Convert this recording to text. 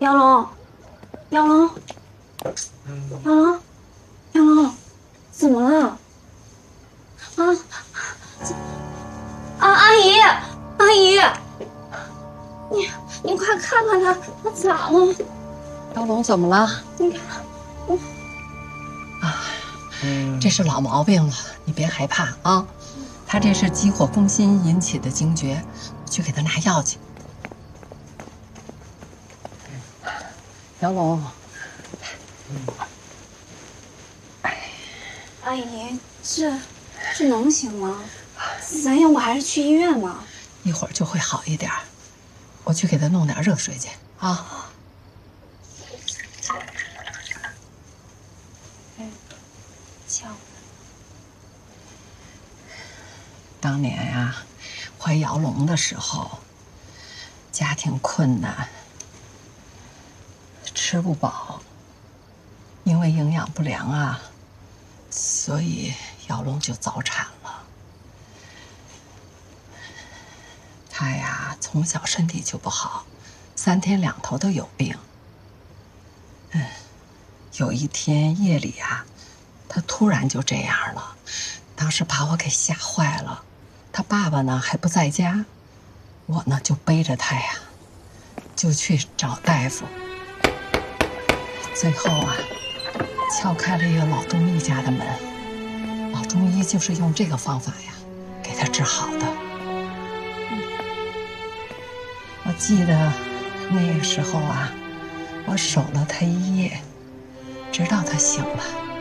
杨龙，杨龙，杨龙，杨龙，怎么了？啊阿姨，阿姨，你快看看他咋了？ 杨龙怎么了？ 你看， 这是老毛病了，你别害怕啊。他这是急火攻心引起的惊厥，去给他拿药去。杨龙， 阿姨，这能行吗？咱要不还是去医院吧？ 一会儿就会好一点。我去给他弄点热水去啊。 瞧， 当年呀，怀姚龙的时候，家庭困难，吃不饱，因为营养不良啊，所以姚龙就早产了。他呀，从小身体就不好，3天2头都有病。有一天夜里啊，他突然就这样了，当时把我给吓坏了。他爸爸呢还不在家，我呢就背着他呀，就去找大夫。最后啊，敲开了一个老中医家的门，老中医就是用这个方法呀，给他治好的。我记得那个时候啊，我守了他1夜，直到他醒了。